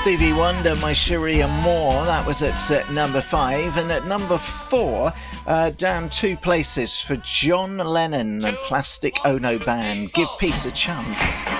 Stevie Wonder, My Sharia Moore. That was at number 5. And at number 4, down 2 places for John Lennon and Plastic Ono Band. Give Peace a Chance.